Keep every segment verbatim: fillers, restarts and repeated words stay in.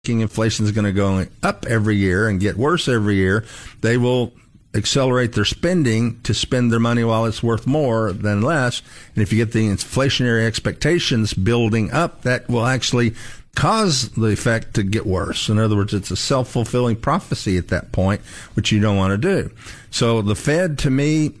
inflation is going to go up every year and get worse every year, they will accelerate their spending to spend their money while it's worth more than less. And if you get the inflationary expectations building up, that will actually cause the effect to get worse. In other words, it's a self-fulfilling prophecy at that point, which you don't want to do. So the Fed, to me,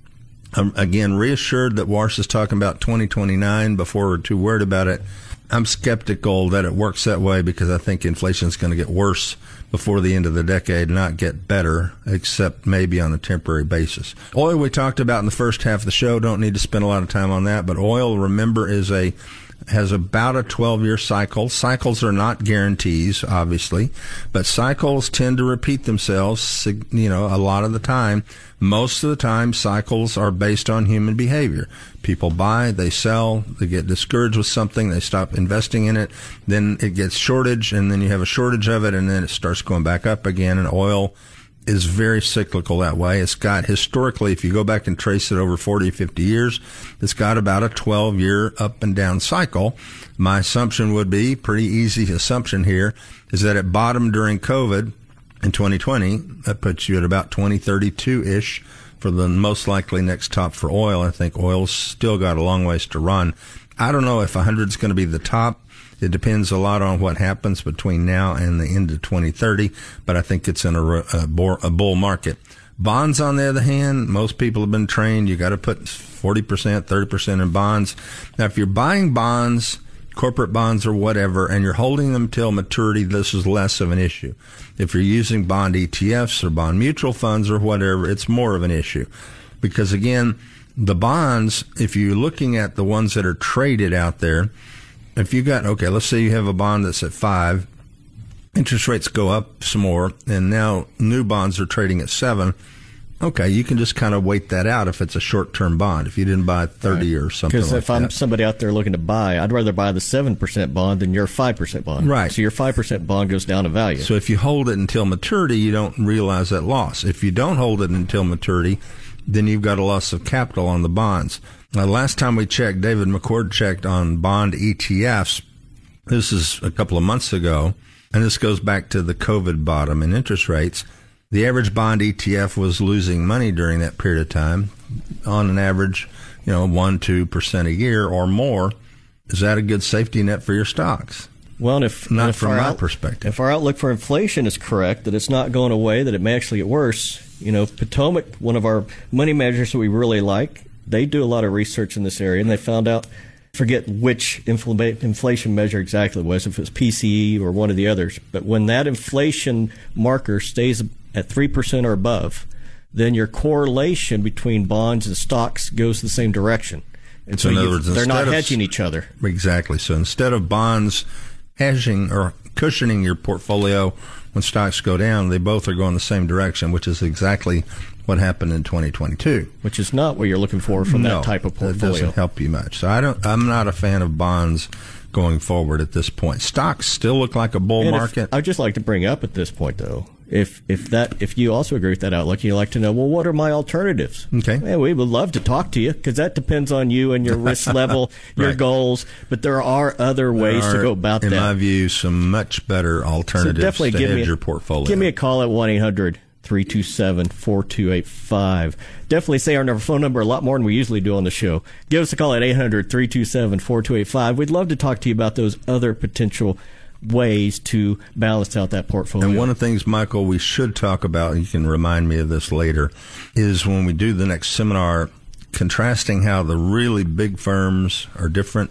I'm again reassured that Walsh is talking about twenty twenty-nine before we're too worried about it. I'm skeptical that it works that way because I think inflation is going to get worse before the end of the decade, not get better, except maybe on a temporary basis. Oil we talked about in the first half of the show. Don't need to spend a lot of time on that. But oil, remember, is a has about a twelve-year cycle. Cycles are not guarantees, obviously, but cycles tend to repeat themselves, you know, a lot of the time. Most of the time, cycles are based on human behavior. People buy, they sell, they get discouraged with something, they stop investing in it, then it gets shortage, and then you have a shortage of it, and then it starts going back up again, and oil is very cyclical that way. It's got, historically, if you go back and trace it over forty, fifty years, it's got about a twelve-year up and down cycle. My assumption would be, pretty easy assumption here, is that it bottomed during COVID in twenty twenty. That puts you at about twenty thirty-two-ish for the most likely next top for oil. I think oil's still got a long ways to run. I don't know if one hundred is going to be the top. It depends a lot on what happens between now and the end of twenty thirty, but I think it's in a, a, a bull market. Bonds, on the other hand, most people have been trained. You got to put forty percent, thirty percent in bonds. Now, if you're buying bonds, corporate bonds or whatever, and you're holding them till maturity, this is less of an issue. If you're using bond E T Fs or bond mutual funds or whatever, it's more of an issue. Because, again, the bonds, if you're looking at the ones that are traded out there, if you got, okay, let's say you have a bond that's at five, interest rates go up some more, and now new bonds are trading at seven. Okay, you can just kind of wait that out if it's a short-term bond, if you didn't buy thirty right. or something like that. Because if I'm somebody out there looking to buy, I'd rather buy the seven percent bond than your five percent bond. Right. So your five percent bond goes down in value. So if you hold it until maturity, you don't realize that loss. If you don't hold it until maturity, then you've got a loss of capital on the bonds. Now, last time we checked, David McCord checked on bond E T Fs. This is a couple of months ago, and this goes back to the COVID bottom in interest rates. The average bond E T F was losing money during that period of time, on an average, you know, one, two percent a year or more. Is that a good safety net for your stocks? Well, and if not and if from my out, perspective. If our outlook for inflation is correct, that it's not going away, that it may actually get worse. You know, Potomac, one of our money managers that we really like, they do a lot of research in this area, and they found out, forget which infl- inflation measure exactly it was, if it was P C E or one of the others, but when that inflation marker stays at three percent or above, then your correlation between bonds and stocks goes the same direction. And so, so in other you, words, they're not of, hedging each other. Exactly. So instead of bonds hedging or cushioning your portfolio when stocks go down, they both are going the same direction, which is exactly what happened in twenty twenty-two. Which is not what you're looking for from no, that type of portfolio. That doesn't help you much. So I don't, I'm not a fan of bonds going forward at this point. Stocks still look like a bull and market. If, I'd just like to bring up at this point, though, if if that if you also agree with that outlook, you'd like to know, well, what are my alternatives? Okay. Man, we would love to talk to you, because that depends on you and your risk level, your right. goals. But there are other ways are, to go about in that. In my view, some much better alternatives so definitely to give hedge me a, your portfolio. Give me a call at one eight hundred three two seven four two eight five. Definitely say our phone number a lot more than we usually do on the show. Give us a call at eight hundred three two seven four two eight five. We'd love to talk to you about those other potential ways to balance out that portfolio. And one of the things, Michael, we should talk about, you can remind me of this later, is when we do the next seminar, contrasting how the really big firms are different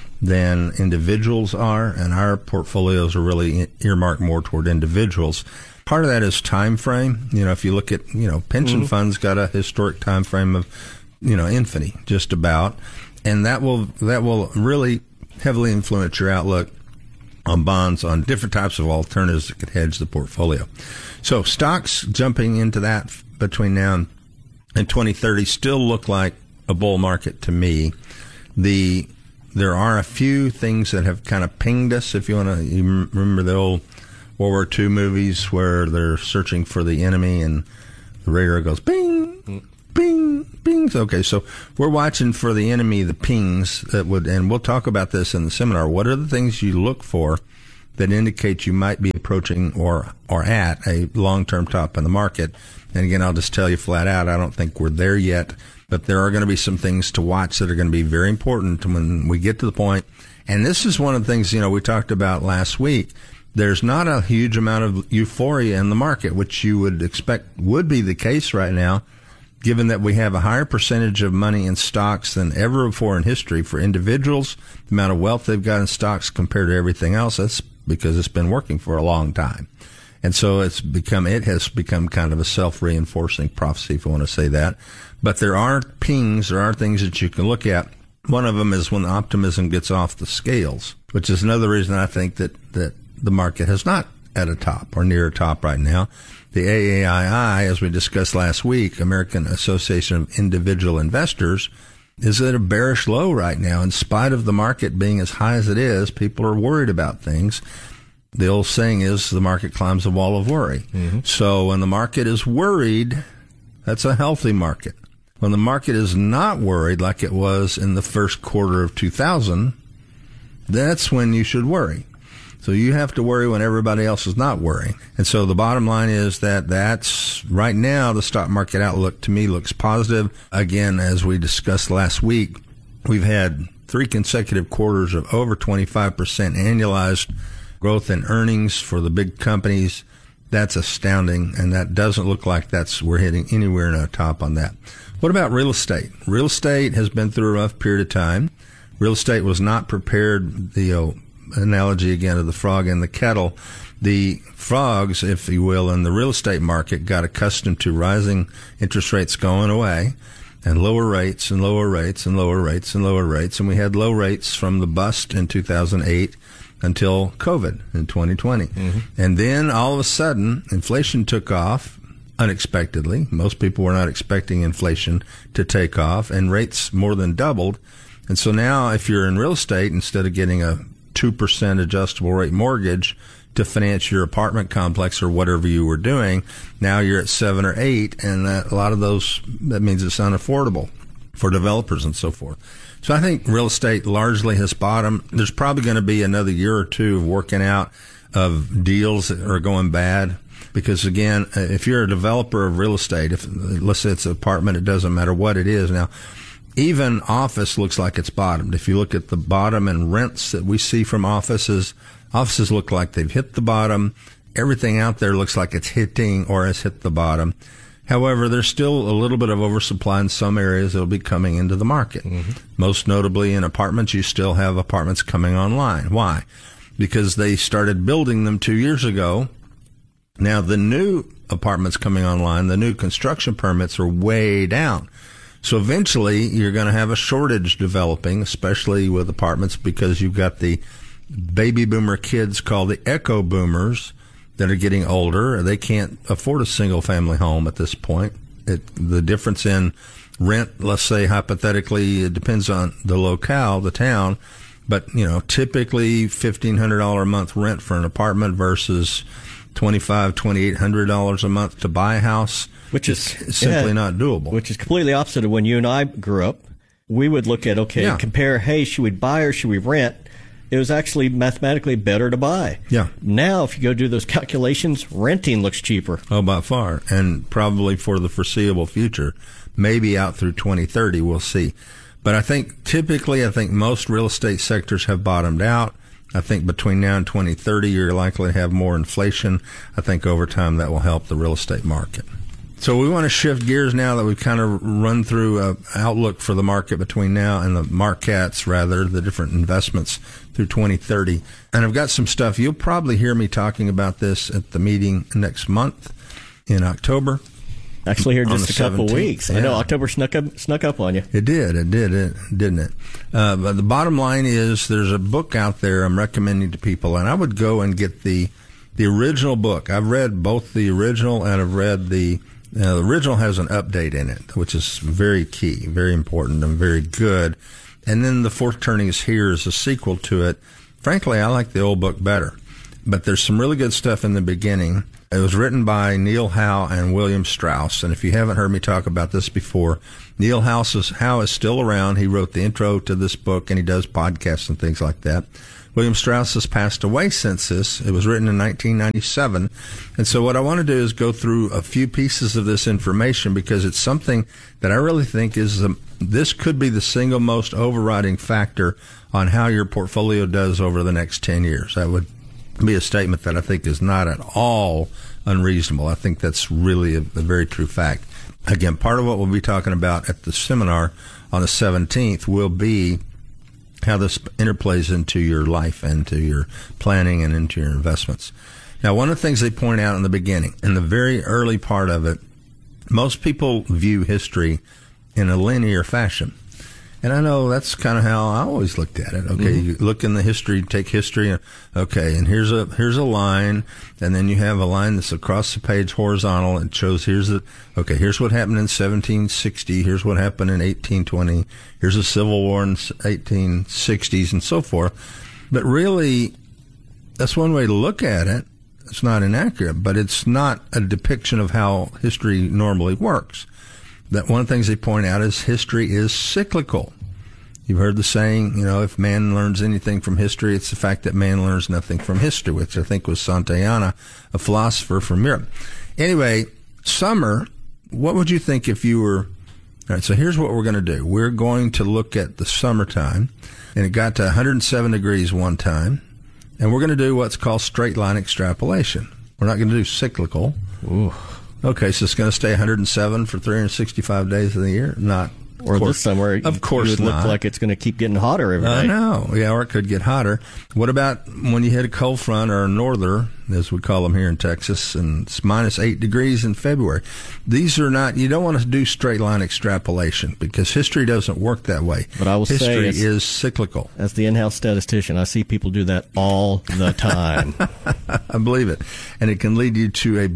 than individuals are, and our portfolios are really earmarked more toward individuals. Part of that is time frame. You know, if you look at, you know, pension mm-hmm. funds got a historic time frame of, you know, infinity, just about, and that will that will really heavily influence your outlook on bonds, on different types of alternatives that could hedge the portfolio. So stocks, jumping into that between now and twenty thirty, still look like a bull market to me. The there are a few things that have kind of pinged us. If you want to, you remember the old World War Two movies where they're searching for the enemy and the radar goes bing, bing, bing. Okay, so we're watching for the enemy, the pings that would, and we'll talk about this in the seminar. What are the things you look for that indicate you might be approaching or, or at a long-term top in the market. And again, I'll just tell you flat out, I don't think we're there yet, but there are going to be some things to watch that are going to be very important when we get to the point. And this is one of the things, you know, we talked about last week. There's not a huge amount of euphoria in the market, which you would expect would be the case right now, given that we have a higher percentage of money in stocks than ever before in history for individuals. The amount of wealth they've got in stocks compared to everything else, that's because it's been working for a long time. And so it's become, it has become kind of a self-reinforcing prophecy, if you want to say that. But there are pings, there are things that you can look at. One of them is when optimism gets off the scales, which is another reason I think that, that the market has not at a top or near a top right now. The A A I I, as we discussed last week, American Association of Individual Investors, is at a bearish low right now. In spite of the market being as high as it is, people are worried about things. The old saying is the market climbs a wall of worry. Mm-hmm. So when the market is worried, that's a healthy market. When the market is not worried, like it was in the first quarter of two thousand, that's when you should worry. So you have to worry when everybody else is not worrying. And so the bottom line is that that's right now the stock market outlook to me looks positive. Again, as we discussed last week, we've had three consecutive quarters of over twenty-five percent annualized growth in earnings for the big companies. That's astounding, and that doesn't look like that's we're hitting anywhere near a top on that. What about real estate? Real estate has been through a rough period of time. Real estate was not prepared, the uh, analogy again of the frog in the kettle. The frogs, if you will, in the real estate market got accustomed to rising interest rates going away and lower rates and lower rates and lower rates and lower rates. And we had low rates from the bust in two thousand eight until COVID in twenty twenty. Mm-hmm. And then all of a sudden, inflation took off unexpectedly. Most people were not expecting inflation to take off, and rates more than doubled. And so now if you're in real estate, instead of getting a two percent adjustable rate mortgage to finance your apartment complex or whatever you were doing, now you're at seven or eight, and that, a lot of those, that means it's unaffordable for developers and so forth. So I think real estate largely has bottomed. There's probably going to be another year or two of working out of deals that are going bad. Because again, if you're a developer of real estate, if let's say it's an apartment, it doesn't matter what it is. Now, even office looks like it's bottomed. If you look at the bottom and rents that we see from offices, offices look like they've hit the bottom. Everything out there looks like it's hitting or has hit the bottom. However, there's still a little bit of oversupply in some areas that will be coming into the market. Mm-hmm. Most notably in apartments, you still have apartments coming online. Why? Because they started building them two years ago. Now, the new apartments coming online, the new construction permits are way down. So eventually, you're going to have a shortage developing, especially with apartments, because you've got the baby boomer kids called the echo boomers that are getting older. They can't afford a single-family home at this point. It, the difference in rent, let's say hypothetically, it depends on the locale, the town, but you know, typically fifteen hundred dollars a month rent for an apartment versus twenty-five hundred dollars, twenty-eight hundred dollars a month to buy a house, which is simply yeah, not doable. Which is completely opposite of when you and I grew up. We would look at, okay, yeah. compare, hey, should we buy or should we rent? It was actually mathematically better to buy. Yeah. Now, if you go do those calculations, renting looks cheaper. Oh, by far. And probably for the foreseeable future. Maybe out through twenty thirty, we'll see. But I think typically, I think most real estate sectors have bottomed out. I think between now and twenty thirty, you're likely to have more inflation. I think over time that will help the real estate market. So we want to shift gears now that we've kind of run through an outlook for the market between now and the markets, rather, the different investments through twenty thirty. And I've got some stuff. You'll probably hear me talking about this at the meeting next month in October. Actually, here just a couple of weeks. Yeah. I know October snuck up, snuck up on you. It did. It did, it, didn't it? Uh, but the bottom line is there's a book out there I'm recommending to people, and I would go and get the the original book. I've read both the original and I've read the Now, the original has an update in it, which is very key, very important, and very good. And then The Fourth Turning is Here is a sequel to it. Frankly, I like the old book better. but there's some really good stuff in the beginning. It was written by Neil Howe and William Strauss. And if you haven't heard me talk about this before, Neil Howe is, Howe is still around. He wrote the intro to this book, and he does podcasts and things like that. William Strauss has passed away since this. It was written in nineteen ninety-seven. And so what I want to do is go through a few pieces of this information, because it's something that I really think is, um, this could be the single most overriding factor on how your portfolio does over the next ten years. That would be a statement that I think is not at all unreasonable. I think that's really a, a very true fact. Again, part of what we'll be talking about at the seminar on the seventeenth will be how this interplays into your life and to your planning and into your investments. Now, one of the things they point out in the beginning, in the very early part of it, most people view history in a linear fashion. And I know that's kind of how I always looked at it. Okay, mm-hmm. You look in the history, take history, and okay, and here's a here's a line, and then you have a line that's across the page horizontal and shows here's the okay, here's what happened in seventeen sixty, here's what happened in eighteen twenty, here's a civil war in eighteen sixties, and so forth. But really, that's one way to look at it. It's not inaccurate, but it's not a depiction of how history normally works. That one of the things they point out is history is cyclical. You've heard the saying, you know, if man learns anything from history, it's the fact that man learns nothing from history, which I think was Santayana, a philosopher from Europe. Anyway, summer, what would you think if you were... All right, so here's what we're going to do. We're going to look at the summertime, and it got to one hundred seven degrees one time, and we're going to do what's called straight line extrapolation. We're not going to do cyclical. Ooh. Okay, so it's going to stay one hundred seven for three hundred sixty-five days of the year? Not. Or this summer, of course it would look not. like it's going to keep getting hotter every day. I know, yeah, or it could get hotter. What about when you hit a cold front or a norther, as we call them here in Texas, and it's minus eight degrees in February? These are not, you don't want to do straight line extrapolation, because history doesn't work that way. But I will history say, history is cyclical. As the in-house statistician, I see people do that all the time. I believe it. And it can lead you to a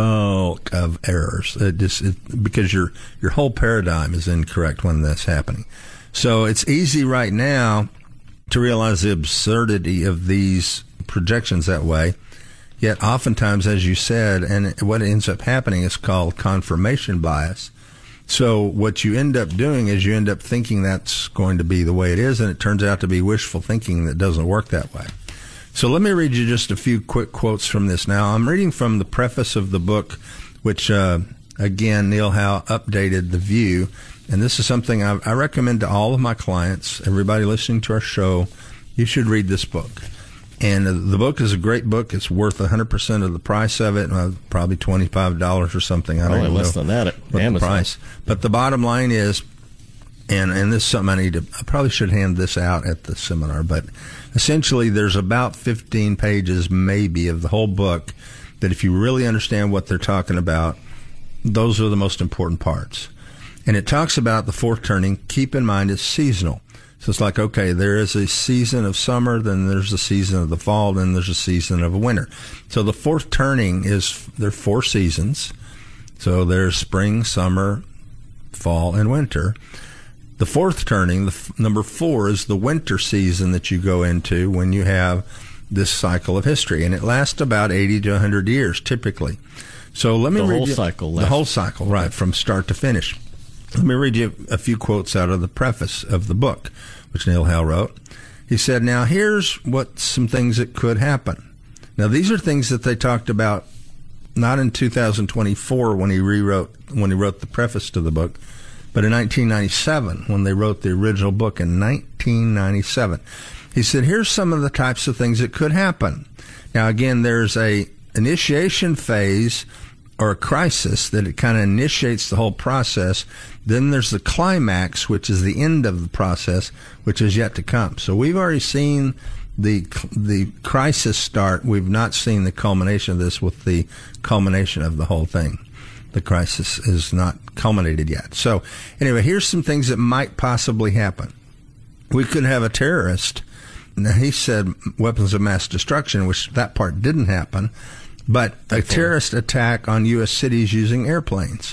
bulk of errors. It just, it, because your your whole paradigm is incorrect when that's happening. So it's easy right now to realize the absurdity of these projections that way. Yet oftentimes, as you said, and what ends up happening is called confirmation bias. So what you end up doing is you end up thinking that's going to be the way it is, and it turns out to be wishful thinking that doesn't work that way. So let me read you just a few quick quotes from this. Now, I'm reading from the preface of the book, which, uh, again, Neil Howe updated the view. And this is something I, I recommend to all of my clients, everybody listening to our show. You should read this book. And uh, the book is a great book. It's worth one hundred percent of the price of it, uh, probably twenty-five dollars or something. I don't Probably even less know than that at what Amazon. the price. But the bottom line is, and, and this is something I need to, I probably should hand this out at the seminar, but essentially there's about fifteen pages maybe of the whole book that if you really understand what they're talking about, those are the most important parts. And it talks about the fourth turning. Keep in mind it's seasonal. So it's like, okay, there is a season of summer, then there's a season of the fall, then there's a season of winter. So the fourth turning is, there are four seasons. So there's spring, summer, fall, and winter. The fourth turning, the f- number four, is the winter season that you go into when you have this cycle of history. And it lasts about eighty to one hundred years, typically. So let me The read whole you, cycle The lasts. whole cycle, right, from start to finish. Let me read you a few quotes out of the preface of the book, which Neil Howe wrote. He said, now here's what some things that could happen. Now these are things that they talked about not in two thousand twenty-four when he rewrote, when he wrote the preface to the book, but in nineteen ninety-seven when they wrote the original book in nineteen ninety-seven. He said, here's some of the types of things that could happen. Now again, there's a initiation phase or a crisis that it kind of initiates the whole process. Then there's the climax, which is the end of the process, which is yet to come. So we've already seen the the crisis start. We've not seen the culmination of this with the culmination of the whole thing. The crisis is not culminated yet. So anyway, here's some things that might possibly happen. We could have a terrorist. Now, he said weapons of mass destruction, which that part didn't happen. But a terrorist attack on U S cities using airplanes.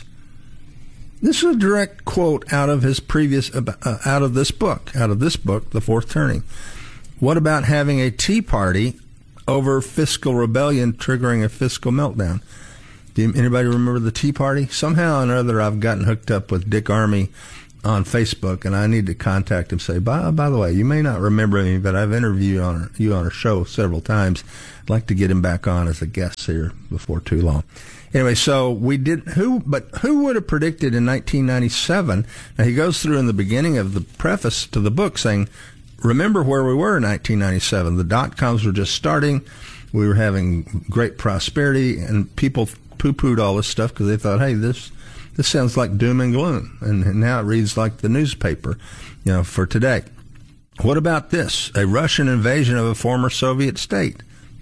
This is a direct quote out of his previous, uh, out of this book, out of this book, The Fourth Turning. What about having a tea party over fiscal rebellion triggering a fiscal meltdown. Do you, anybody remember the Tea Party? Somehow or another, I've gotten hooked up with Dick Armey on Facebook, and I need to contact him. Say, by, by the way, you may not remember me, but I've interviewed on, you on a show several times. I'd like to get him back on as a guest here before too long. Anyway, so we did. Who, but who would have predicted in nineteen ninety-seven? Now he goes through in the beginning of the preface to the book saying, "Remember where we were in nineteen ninety-seven. The dot coms were just starting. We were having great prosperity, and people poo-pooed all this stuff because they thought, hey, this." This sounds like doom and gloom, and now it reads like the newspaper, you know, for today. What about this? A Russian invasion of a former Soviet state.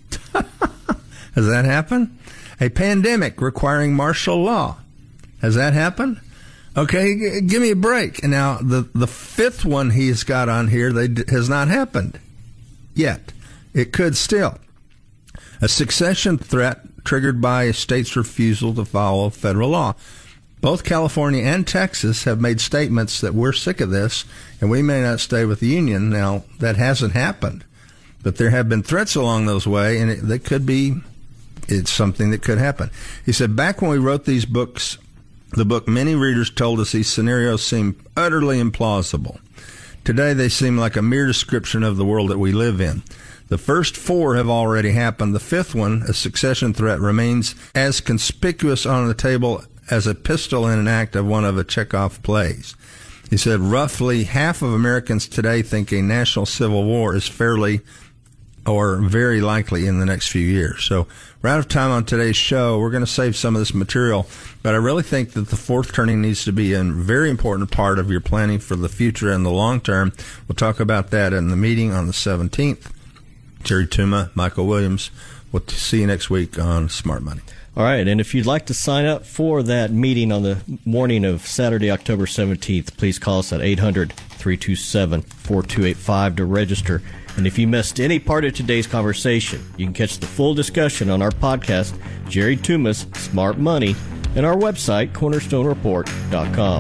Has that happened? A pandemic requiring martial law. Has that happened? Okay, g- give me a break. And now the, the fifth one he's got on here they d- has not happened yet. It could still. A succession threat triggered by a state's refusal to follow federal law. Both California and Texas have made statements that we're sick of this and we may not stay with the union. Now, that hasn't happened, but there have been threats along those way, and it, that could be, it's something that could happen. He said, back when we wrote these books, the book, many readers told us these scenarios seemed utterly implausible. Today, they seem like a mere description of the world that we live in. The first four have already happened. The fifth one, a succession threat, remains as conspicuous on the table as a pistol in an act of one of the Chekhov plays. He said roughly half of Americans today think a national civil war is fairly or very likely in the next few years. So we're out of time on today's show. We're going to save some of this material, but I really think that the fourth turning needs to be a very important part of your planning for the future and the long term. We'll talk about that in the meeting on the seventeenth. Jerry Tuma, Michael Williams. We'll see you next week on Smart Money. All right, and if you'd like to sign up for that meeting on the morning of Saturday, October seventeenth, please call us at eight hundred, three two seven, four two eight five to register. And if you missed any part of today's conversation, you can catch the full discussion on our podcast, Jerry Tuma's Smart Money, and our website, cornerstone report dot com.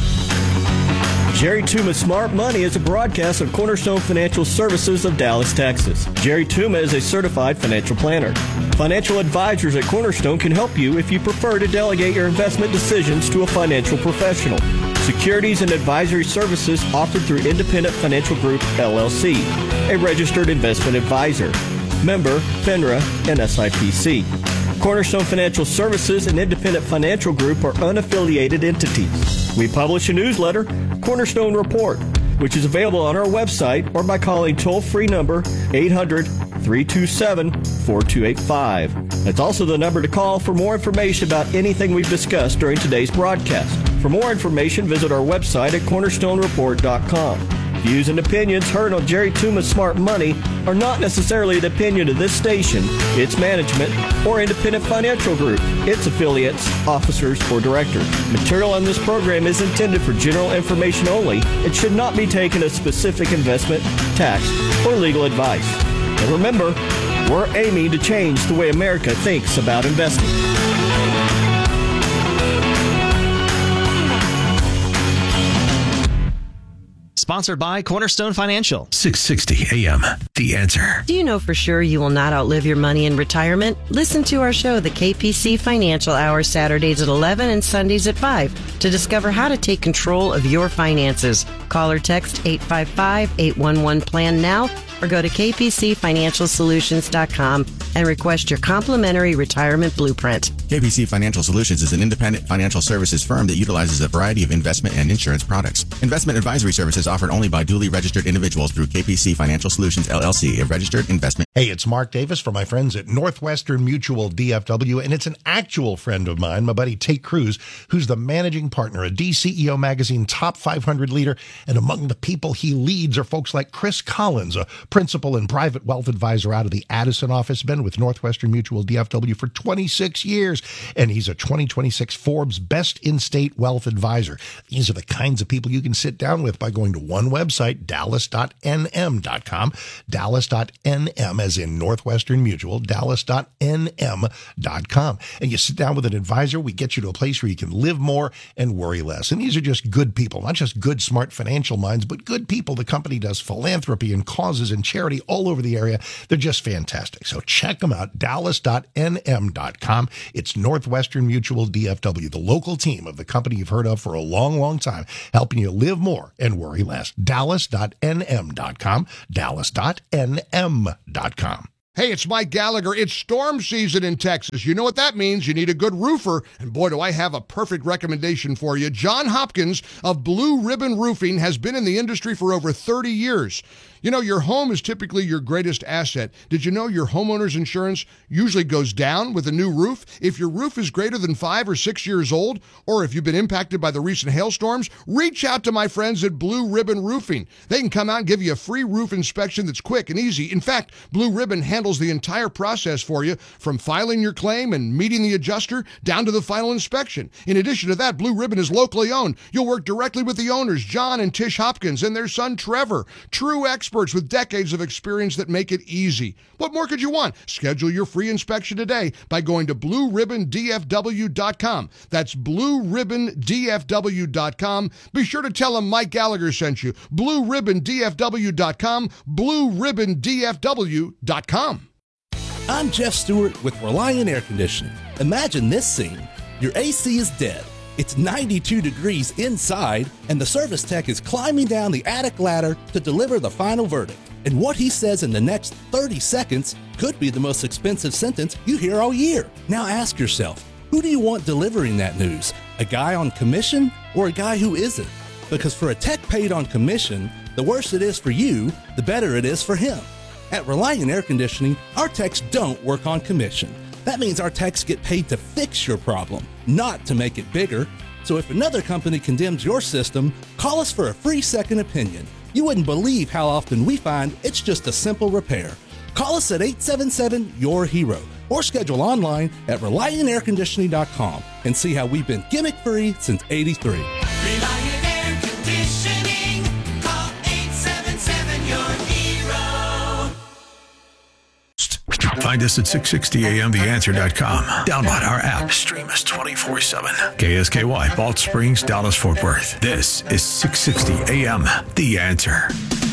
Jerry Tuma's Smart Money is a broadcast of Cornerstone Financial Services of Dallas, Texas. Jerry Tuma is a certified financial planner. Financial advisors at Cornerstone can help you if you prefer to delegate your investment decisions to a financial professional. Securities and advisory services offered through Independent Financial Group, L L C, a registered investment advisor. Member, FINRA and S I P C. Cornerstone Financial Services and Independent Financial Group are unaffiliated entities. We publish a newsletter, Cornerstone Report, which is available on our website or by calling toll-free number eight hundred, three two seven, four two eight five. That's also the number to call for more information about anything we've discussed during today's broadcast. For more information, visit our website at cornerstone report dot com. Views and opinions heard on Jerry Tuma's Smart Money are not necessarily the opinion of this station, its management, or Independent Financial Group, its affiliates, officers, or directors. Material on this program is intended for general information only. It should not be taken as specific investment, tax, or legal advice. And remember, we're aiming to change the way America thinks about investing. Sponsored by Cornerstone Financial. six sixty A M, The Answer. Do you know for sure you will not outlive your money in retirement? Listen to our show, the K P C Financial Hour, Saturdays at eleven and Sundays at five, to discover how to take control of your finances. Call or text eight five five, eight one one, PLAN now, or go to k p c financial solutions dot com and request your complimentary retirement blueprint. K P C Financial Solutions is an independent financial services firm that utilizes a variety of investment and insurance products. Investment advisory services offered only by duly registered individuals through K P C Financial Solutions, L L C, a registered investment. Hey, it's Mark Davis from my friends at Northwestern Mutual D F W, and it's an actual friend of mine, my buddy Tate Cruz, who's the managing partner, a D C E O Magazine top five hundred leader, and among the people he leads are folks like Chris Collins, a principal and private wealth advisor out of the Addison office, been with Northwestern Mutual D F W for twenty-six years, and he's a twenty twenty-six Forbes Best in-State Wealth Advisor. These are the kinds of people you can sit down with by going to one website, dallas dot n m dot com, dallas dot n m as in Northwestern Mutual, dallas dot n m dot com. And you sit down with an advisor, we get you to a place where you can live more and worry less. And these are just good people, not just good, smart financial minds, but good people. The company does philanthropy and causes and charity all over the area. They're just fantastic. So check them out, dallas dot n m dot com. It's Northwestern Mutual D F W, the local team of the company you've heard of for a long, long time, helping you live more and worry less. dallas dot n m dot com, dallas dot n m dot com. Hey, it's Mike Gallagher. It's storm season in Texas. You know what that means. You need a good roofer. And boy, do I have a perfect recommendation for you. John Hopkins of Blue Ribbon Roofing has been in the industry for over thirty years. You know, your home is typically your greatest asset. Did you know your homeowner's insurance usually goes down with a new roof? If your roof is greater than five or six years old, or if you've been impacted by the recent hailstorms, reach out to my friends at Blue Ribbon Roofing. They can come out and give you a free roof inspection that's quick and easy. In fact, Blue Ribbon handles the entire process for you, from filing your claim and meeting the adjuster down to the final inspection. In addition to that, Blue Ribbon is locally owned. You'll work directly with the owners, John and Tish Hopkins, and their son, Trevor. True experts with decades of experience that make it easy. What more could you want? Schedule your free inspection today by going to blue ribbon d f w dot com. That's blue ribbon d f w dot com. Be sure to tell them Mike Gallagher sent you. blue ribbon d f w dot com. blue ribbon d f w dot com. I'm Jeff Stewart with Reliant Air Conditioning. Imagine this scene. Your A C is dead. It's ninety-two degrees inside, and the service tech is climbing down the attic ladder to deliver the final verdict. And what he says in the next thirty seconds could be the most expensive sentence you hear all year. Now ask yourself, who do you want delivering that news? A guy on commission or a guy who isn't? Because for a tech paid on commission, the worse it is for you, the better it is for him. At Reliant Air Conditioning, our techs don't work on commission. That means our techs get paid to fix your problem, not to make it bigger. So if another company condemns your system, call us for a free second opinion. You wouldn't believe how often we find it's just a simple repair. Call us at eight seven seven, Y O U R hero or schedule online at reliant air conditioning dot com and see how we've been gimmick-free since eighty-three. Reliant Air Conditioning. Call eight seven seven, Y O U R hero. Find us at six sixty A M the answer dot com. Download our app. Stream us twenty-four seven. K S K Y, Balch Springs, Dallas, Fort Worth. This is six sixty A M The Answer.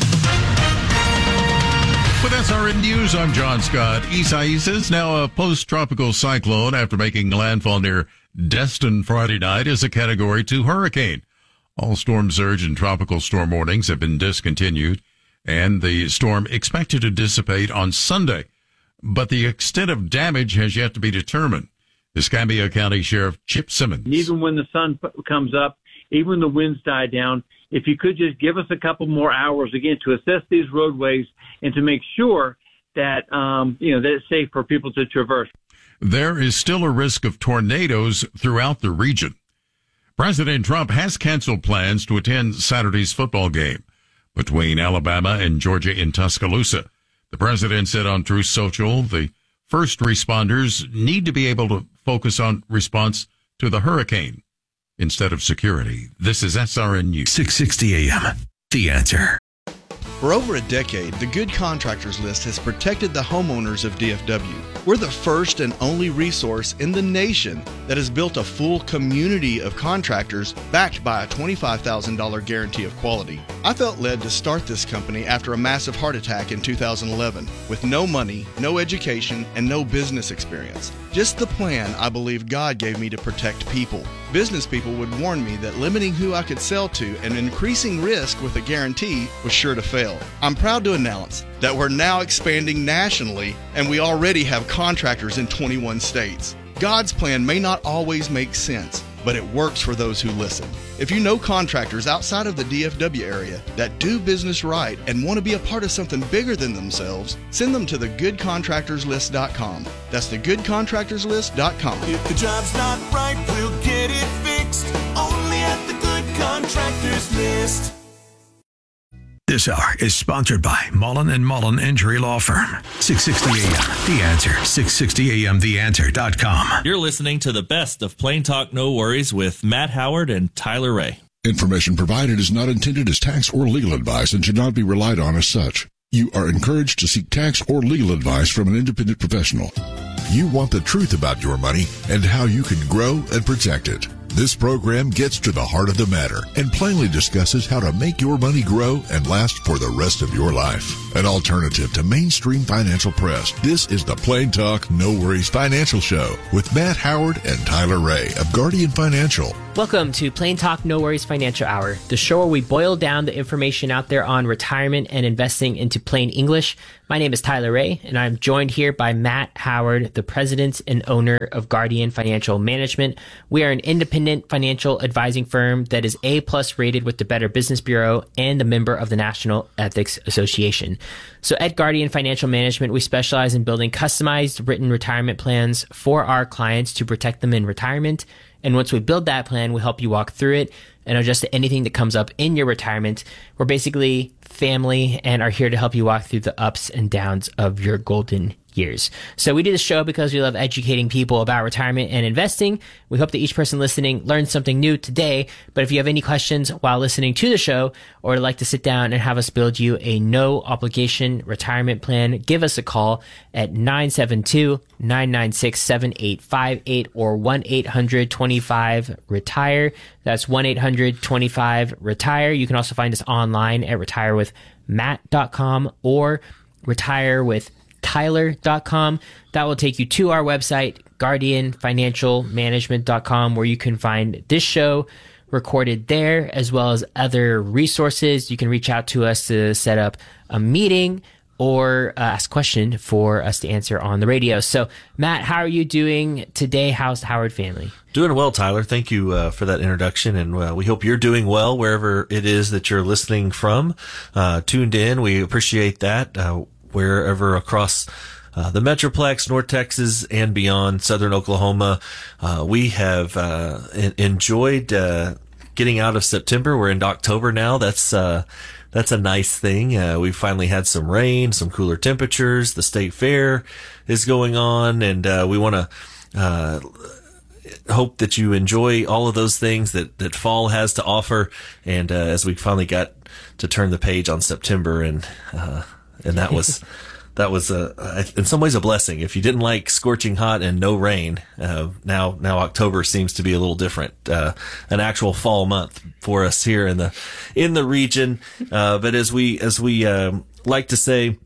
With S R N News, I'm John Scott. Isaias is now a post-tropical cyclone after making landfall near Destin Friday night as a Category two hurricane. All storm surge and tropical storm warnings have been discontinued, and the storm expected to dissipate on Sunday. But the extent of damage has yet to be determined. Escambia County Sheriff Chip Simmons. Even when the sun comes up, even when the winds die down, if you could just give us a couple more hours again to assess these roadways and to make sure that, um, you know, that it's safe for people to traverse. There is still a risk of tornadoes throughout the region. President Trump has canceled plans to attend Saturday's football game between Alabama and Georgia in Tuscaloosa. The president said on Truth Social, the first responders need to be able to focus on response to the hurricane instead of security. This is S R N News. six sixty A M The Answer. For over a decade, the Good Contractors List has protected the homeowners of D F W. We're the first and only resource in the nation that has built a full community of contractors backed by a twenty-five thousand dollars guarantee of quality. I felt led to start this company after a massive heart attack in two thousand eleven with no money, no education, and no business experience. Just the plan I believe God gave me to protect people. Business people would warn me that limiting who I could sell to and increasing risk with a guarantee was sure to fail. I'm proud to announce that we're now expanding nationally, and we already have contractors in twenty-one states. God's plan may not always make sense, but it works for those who listen. If you know contractors outside of the D F W area that do business right and want to be a part of something bigger than themselves, send them to the good contractors list dot com. That's the good contractors list dot com. If the job's not right, we'll get it fixed. Only at the Good Contractors List. This hour is sponsored by Mullen and Mullen Injury Law Firm. six sixty A M The Answer. six sixty A M the answer dot com. You're listening to the best of Plain Talk No Worries with Matt Howard and Tyler Ray. Information provided is not intended as tax or legal advice and should not be relied on as such. You are encouraged to seek tax or legal advice from an independent professional. You want the truth about your money and how you can grow and protect it. This program gets to the heart of the matter and plainly discusses how to make your money grow and last for the rest of your life. An alternative to mainstream financial press, this is the Plain Talk, No Worries Financial Show with Matt Howard and Tyler Ray of Guardian Financial. Welcome to Plain Talk, No Worries Financial Hour, the show where we boil down the information out there on retirement and investing into plain English. My name is Tyler Ray, and I'm joined here by Matt Howard, the president and owner of Guardian Financial Management. We are an independent financial advising firm that is A-plus rated with the Better Business Bureau and a member of the National Ethics Association. So at Guardian Financial Management, we specialize in building customized written retirement plans for our clients to protect them in retirement. And once we build that plan, we help you walk through it and adjust to anything that comes up in your retirement. We're basically family and are here to help you walk through the ups and downs of your golden years. So we do this show because we love educating people about retirement and investing. We hope that each person listening learns something new today. But if you have any questions while listening to the show or would like to sit down and have us build you a no obligation retirement plan, give us a call at nine seven two, nine nine six, seven eight five eight or one eight hundred twenty-five retire. That's one eight hundred twenty-five retire. You can also find us online at retire with matt dot com or retire with tyler dot com. That will take you to our website, guardian financial management dot com, where you can find this show recorded there, as well as other resources. You can reach out to us to set up a meeting or uh, ask a question for us to answer on the radio. So, Matt, how are you doing today? How's the Howard family? Doing well, Tyler. Thank you uh, for that introduction, and uh, we hope you're doing well wherever it is that you're listening from. Uh, tuned in, we appreciate that. Uh, wherever across uh, the Metroplex, North Texas, and beyond, Southern Oklahoma. Uh, we have uh, en- enjoyed uh, getting out of September. We're into October now. That's uh, that's a nice thing. Uh, we finally had some rain, some cooler temperatures. The state fair is going on, and uh, we want to uh, hope that you enjoy all of those things that, that fall has to offer. And uh, as we finally got to turn the page on September, and uh, And that was, that was a, in some ways a blessing. If you didn't like scorching hot and no rain, uh, now, now October seems to be a little different, uh, an actual fall month for us here in the, in the region. Uh, but as we, as we, um, like to say,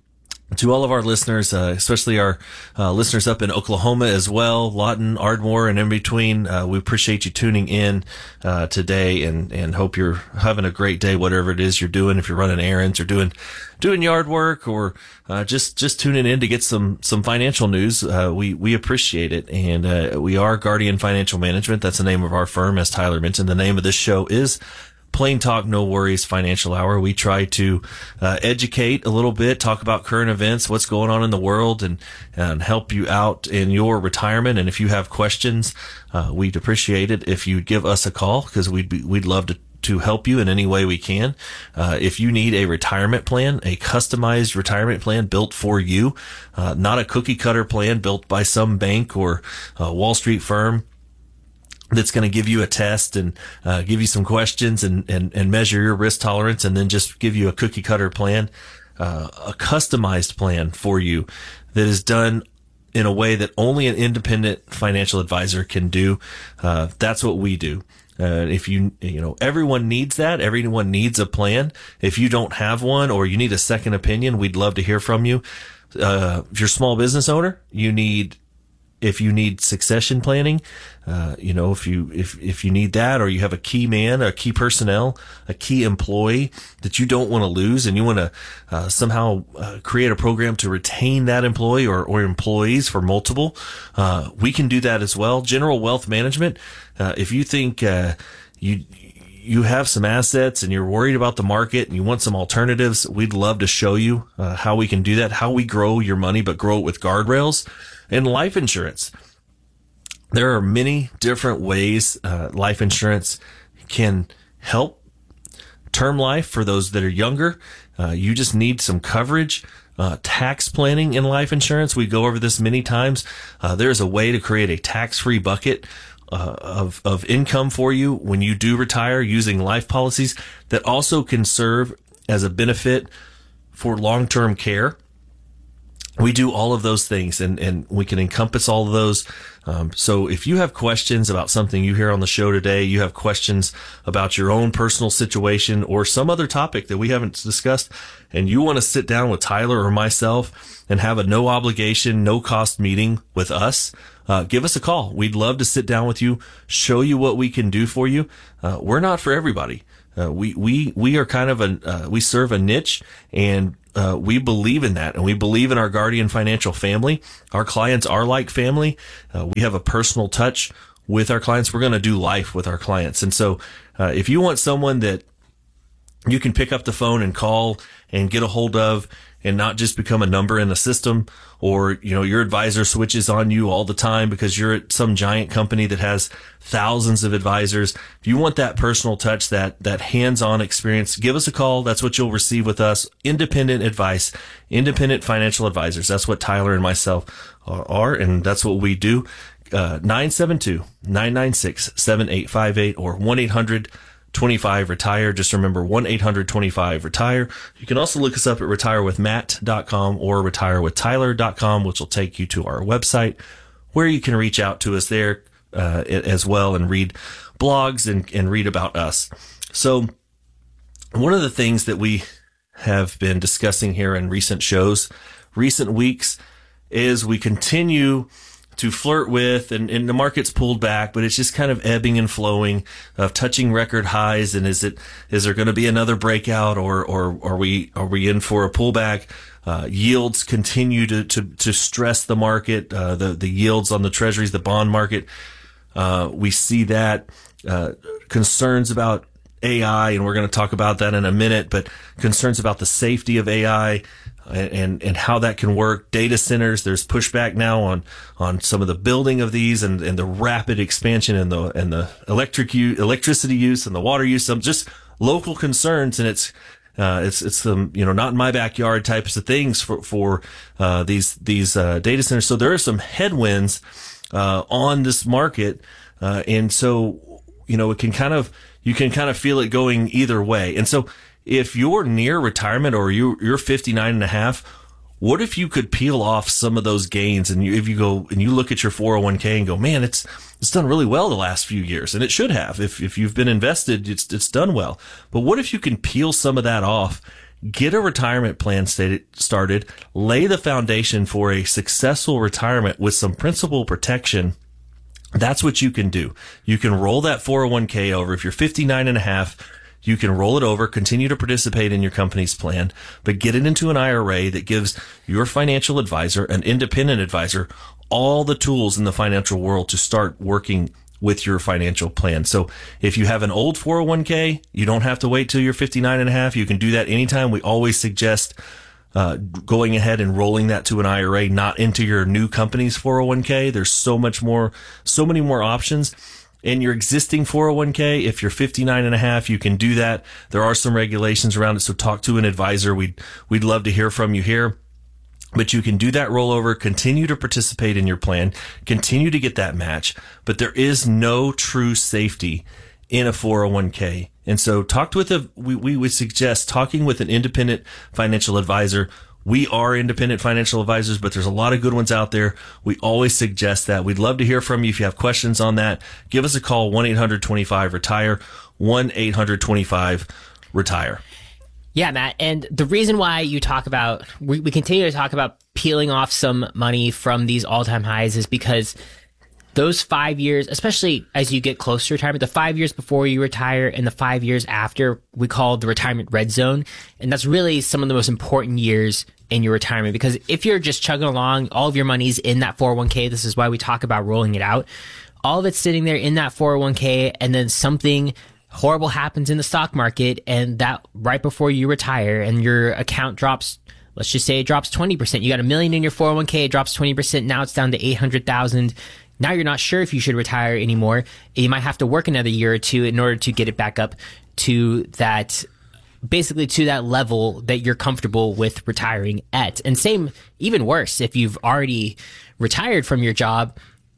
to all of our listeners, uh, especially our uh, listeners up in Oklahoma as well, Lawton, Ardmore, and in between, uh, we appreciate you tuning in uh, today, and, and hope you're having a great day, whatever it is you're doing. If you're running errands or doing doing yard work, or uh, just just tuning in to get some some financial news, uh, we we appreciate it. And uh, we are Guardian Financial Management. That's the name of our firm, as Tyler mentioned. The name of this show is Plain Talk, No Worries Financial Hour. We try to uh, educate a little bit, talk about current events, what's going on in the world, and, and help you out in your retirement. And if you have questions, uh, we'd appreciate it if you'd give us a call, because we'd be, we'd love to to help you in any way we can. Uh, if you need a retirement plan, a customized retirement plan built for you, uh, not a cookie cutter plan built by some bank or uh, Wall Street firm that's going to give you a test and uh, give you some questions and, and, and measure your risk tolerance, and then just give you a cookie cutter plan, uh, a customized plan for you that is done in a way that only an independent financial advisor can do. Uh, that's what we do. Uh, if you, you know, everyone needs that. Everyone needs a plan. If you don't have one, or you need a second opinion, we'd love to hear from you. Uh, if you're a small business owner, you need If you need succession planning, uh, you know, if you, if, if you need that, or you have a key man, a key personnel, a key employee that you don't want to lose, and you want to, uh, somehow, uh, create a program to retain that employee or, or employees for multiple, uh, we can do that as well. General Wealth Management, uh, if you think, uh, you, you have some assets and you're worried about the market and you want some alternatives, we'd love to show you, uh, how we can do that, how we grow your money, but grow it with guardrails. And life insurance. There are many different ways uh, life insurance can help. Term life for those that are younger. Uh, you just need some coverage. Uh, tax planning in life insurance. We go over this many times. Uh, there's a way to create a tax-free bucket uh, of, of income for you when you do retire using life policies that also can serve as a benefit for long-term care. We do all of those things, and, and we can encompass all of those. Um, so if you have questions about something you hear on the show today, you have questions about your own personal situation or some other topic that we haven't discussed, and you want to sit down with Tyler or myself and have a no obligation, no cost meeting with us, uh, give us a call. We'd love to sit down with you, show you what we can do for you. Uh, we're not for everybody. Uh, we, we, we are kind of a, uh, we serve a niche, and Uh, we believe in that, and we believe in our Guardian Financial family. Our clients are like family. Uh, we have a personal touch with our clients. We're going to do life with our clients. And so, uh, if you want someone that you can pick up the phone and call and get a hold of and not just become a number in the system, or, you know, your advisor switches on you all the time because you're at some giant company that has thousands of advisors. If you want that personal touch, that, that hands-on experience, give us a call. That's what you'll receive with us. Independent advice, independent financial advisors. That's what Tyler and myself are, and that's what we do. Uh, nine seven two, nine nine six, seven eight five eight or one eight hundred twenty-five retire. Just remember one eight hundred twenty-five retire. You can also look us up at retire with matt dot com or retire with tyler dot com, which will take you to our website where you can reach out to us there uh, as well and read blogs and, and read about us. So one of the things that we have been discussing here in recent shows, recent weeks, is we continue to flirt with, and, and the market's pulled back, but it's just kind of ebbing and flowing, of touching record highs. And is it, is there going to be another breakout, or, or are we, are we in for a pullback? Uh, yields continue to, to, to stress the market, uh, the, the yields on the treasuries, the bond market. Uh, we see that, uh, concerns about A I, and we're going to talk about that in a minute, but concerns about the safety of A I, and, and how that can work. Data centers, there's pushback now on, on some of the building of these, and, and the rapid expansion and the, and the electric use, electricity use and the water use, some just local concerns. And it's, uh, it's, it's some, you know, not in my backyard types of things for, for, uh, these, these, uh, data centers. So there are some headwinds, uh, on this market. Uh, and so, you know, it can kind of, you can kind of feel it going either way. And so, if you're near retirement, or you, you're fifty-nine and a half, what if you could peel off some of those gains? And you, if you go and you look at your four oh one k and go, man, it's, it's done really well the last few years. And it should have. If, if you've been invested, it's, it's done well. But what if you can peel some of that off, get a retirement plan started, lay the foundation for a successful retirement with some principal protection? That's what you can do. You can roll that four oh one k over. If you're fifty-nine and a half, you can roll it over, continue to participate in your company's plan, but get it into an I R A that gives your financial advisor, an independent advisor, all the tools in the financial world to start working with your financial plan. So if you have an old four oh one k, you don't have to wait till you're fifty-nine and a half. You can do that anytime. We always suggest uh, going ahead and rolling that to an I R A, not into your new company's four oh one k. There's so much more, so many more options. In your existing four oh one k, if you're fifty-nine and a half, you can do that. There are some regulations around it, so talk to an advisor. We'd, we'd love to hear from you here. But you can do that rollover, continue to participate in your plan, continue to get that match. But there is no true safety in a four oh one k. And so talk with a, we, we would suggest talking with an independent financial advisor. We are independent financial advisors, but there's a lot of good ones out there. We always suggest that. We'd love to hear from you. If you have questions on that, give us a call, one eight hundred twenty-five retire, one eight hundred twenty-five retire. Yeah, Matt. And the reason why you talk about, we, we continue to talk about peeling off some money from these all-time highs is because those five years, especially as you get close to retirement, the five years before you retire and the five years after, we call the retirement red zone. And that's really some of the most important years in your retirement, because if you're just chugging along, all of your money's in that four oh one k. This is why we talk about rolling it out. All of it's sitting there in that four oh one k, and then something horrible happens in the stock market, and that right before you retire and your account drops, let's just say it drops twenty percent. You got a million in your four oh one k, it drops twenty percent. Now it's down to eight hundred thousand. Now you're not sure if you should retire anymore. You might have to work another year or two in order to get it back up to that, basically to that level that you're comfortable with retiring at. And same, even worse, if you've already retired from your job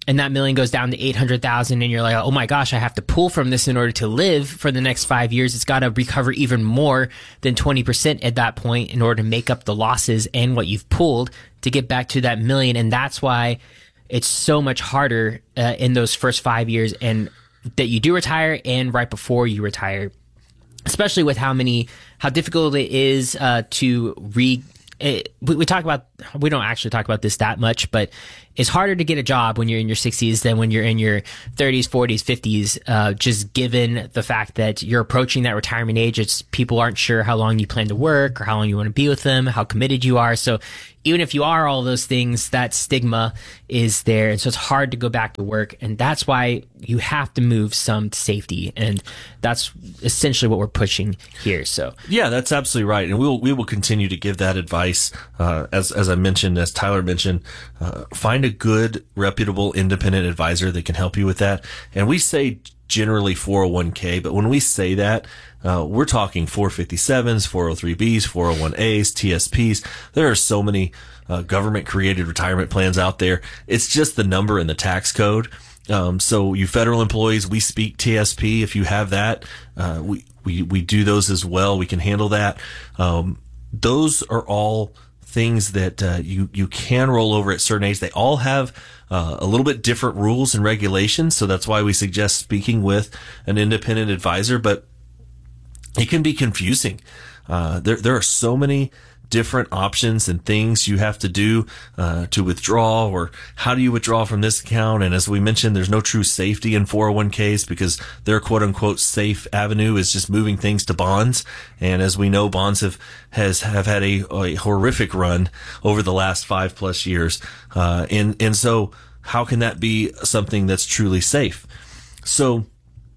and that million goes down to eight hundred thousand, and you're like, oh my gosh, I have to pull from this in order to live for the next five years. It's got to recover even more than twenty percent at that point in order to make up the losses and what you've pulled to get back to that million. And that's why it's so much harder uh, in those first five years and that you do retire and right before you retire, especially with how many, how difficult it is uh, to re. It, we, we talk about, we don't actually talk about this that much, but it's harder to get a job when you're in your sixties than when you're in your thirties, forties, fifties, uh, just given the fact that you're approaching that retirement age. It's people aren't sure how long you plan to work or how long you want to be with them, how committed you are. So even if you are all those things, that stigma is there. And so it's hard to go back to work. And that's why you have to move some to safety. And that's essentially what we're pushing here. So yeah, that's absolutely right. And we'll, we will continue to give that advice. Uh, as, as I mentioned, as Tyler mentioned, uh, find a good, reputable, independent advisor that can help you with that. And we say generally four oh one k, but when we say that, uh, we're talking four fifty-sevens, four oh three b's, four oh one a's, T S P's. There are so many uh, government created retirement plans out there. It's just the number in the tax code. Um, so you federal employees, we speak T S P. If you have that, uh, we, we, we do those as well. We can handle that. Um, those are all things that uh, you you can roll over at certain age. They all have uh, a little bit different rules and regulations, so that's why we suggest speaking with an independent advisor. But it can be confusing. Uh, there there are so many different options and things you have to do uh, to withdraw, or how do you withdraw from this account? And as we mentioned, there's no true safety in four oh one k's because their quote unquote safe avenue is just moving things to bonds. And as we know, bonds have has have had a, a horrific run over the last five plus years. Uh, and and so how can that be something that's truly safe? So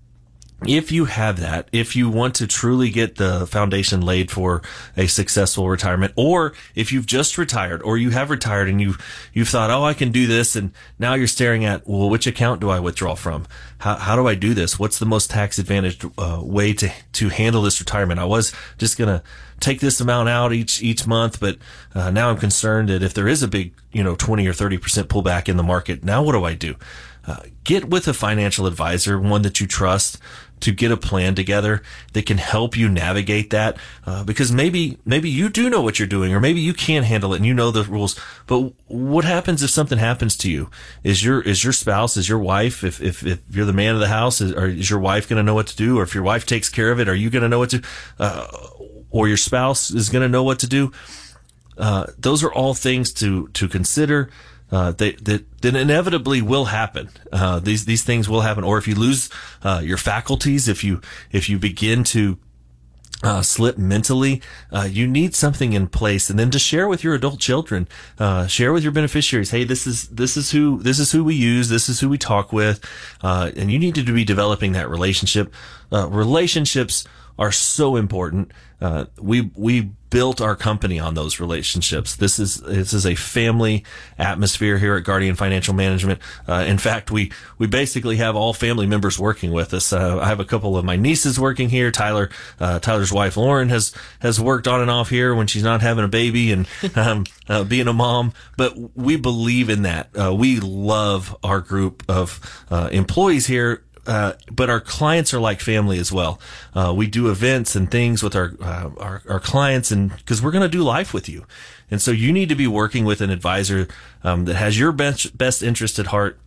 if you have that, if you want to truly get the foundation laid for a successful retirement, or if you've just retired or you have retired and you've, you've thought, oh, I can do this. And now you're staring at, well, which account do I withdraw from? How, how do I do this? What's the most tax advantaged uh, way to, to handle this retirement? I was just going to take this amount out each, each month, but uh, now I'm concerned that if there is a big, you know, twenty or thirty percent pullback in the market, now what do I do? Uh, get with a financial advisor, one that you trust, to get a plan together that can help you navigate that. Uh, because maybe, maybe you do know what you're doing, or maybe you can handle it and you know the rules. But what happens if something happens to you? Is your, is your spouse, is your wife, if, if, if you're the man of the house, is, or is your wife going to know what to do? Or if your wife takes care of it, are you going to know what to, uh, or your spouse is going to know what to do? Uh, those are all things to, to consider. Uh, they, that, that inevitably will happen. Uh, these, these things will happen. Or if you lose, uh, your faculties, if you, if you begin to, uh, slip mentally, uh, you need something in place. And then to share with your adult children, uh, share with your beneficiaries, hey, this is, this is who, this is who we use. This is who we talk with. Uh, and you need to be developing that relationship. Uh, relationships are so important. Uh, we, we built our company on those relationships. This is, this is a family atmosphere here at Guardian Financial Management. Uh, in fact, we, we basically have all family members working with us. Uh, I have a couple of my nieces working here. Tyler, uh, Tyler's wife, Lauren, has, has worked on and off here when she's not having a baby and, um, uh, being a mom. But we believe in that. Uh, we love our group of, uh, employees here. Uh, but our clients are like family as well. Uh, we do events and things with our, uh, our, our clients, and because we're going to do life with you. And so you need to be working with an advisor, um, that has your best, best interest at heart,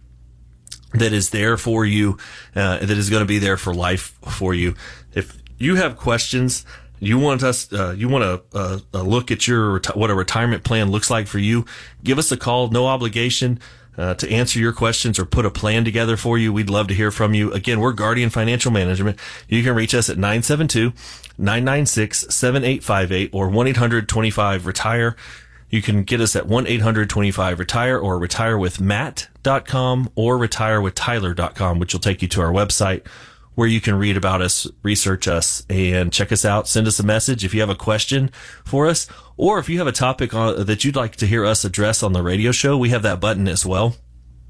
that is there for you, uh, that is going to be there for life for you. If you have questions, you want us, uh, you want to, uh, uh, look at your, what a retirement plan looks like for you, give us a call, no obligation. Uh, to answer your questions or put a plan together for you. We'd love to hear from you. Again, we're Guardian Financial Management. You can reach us at nine seven two, nine nine six, seven eight five eight or one eight hundred twenty-five retire. You can get us at one eight hundred twenty-five retire or retire with matt dot com or retire with tyler dot com, which will take you to our website where you can read about us, research us, and check us out. Send us a message if you have a question for us, or if you have a topic on, that you'd like to hear us address on the radio show. We have that button as well.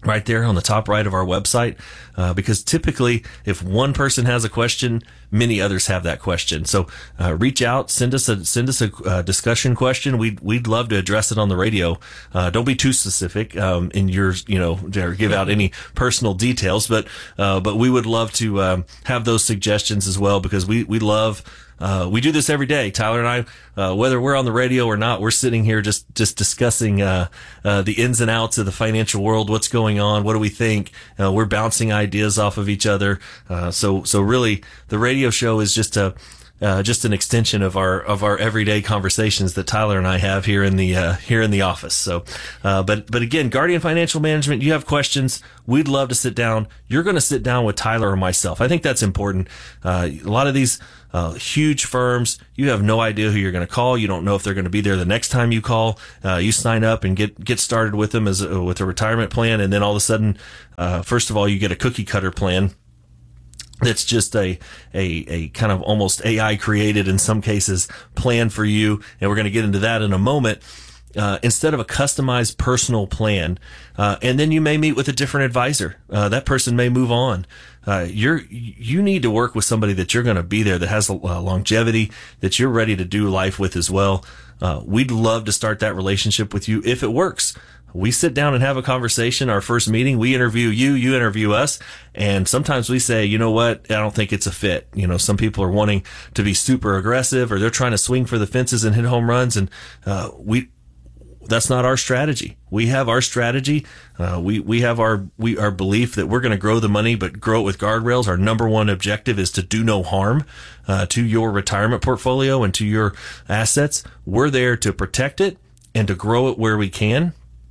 right there on the top right of our website, uh, because typically if one person has a question, many others have that question. So uh, reach out, send us a send us a uh, discussion question. We'd we'd love to address it on the radio. Uh, don't be too specific um, in your you know or give out any personal details, but uh, but we would love to um, have those suggestions as well, because we we love. Uh, we do this every day. Tyler and I, uh, whether we're on the radio or not, we're sitting here just, just discussing, uh, uh, the ins and outs of the financial world. What's going on? What do we think? Uh, we're bouncing ideas off of each other. Uh, so, so really the radio show is just a, uh, just an extension of our, of our everyday conversations that Tyler and I have here in the, uh, here in the office. So, uh, but, but again, Guardian Financial Management, you have questions. We'd love to sit down. You're going to sit down with Tyler or myself. I think that's important. Uh, a lot of these, Uh, huge firms, you have no idea who you're going to call. You don't know if they're going to be there the next time you call. Uh, you sign up and get, get started with them as a, with a retirement plan. And then all of a sudden, uh, first of all, you get a cookie cutter plan that's just a, a, a kind of almost A I created in some cases plan for you. And we're going to get into that in a moment. Uh, instead of a customized personal plan, uh, and then you may meet with a different advisor. Uh, that person may move on. Uh, you're, you need to work with somebody that you're going to be there, that has a, uh, longevity, that you're ready to do life with as well. Uh, we'd love to start that relationship with you if it works. We sit down and have a conversation. Our first meeting, we interview you, you interview us. And sometimes we say, you know what? I don't think it's a fit. You know, some people are wanting to be super aggressive, or they're trying to swing for the fences and hit home runs. And, uh, we, that's not our strategy. We have our strategy. Uh, we, we have our, we, our belief that we're going to grow the money, but grow it with guardrails. Our number one objective is to do no harm, uh, to your retirement portfolio and to your assets. We're there to protect it and to grow it where we can.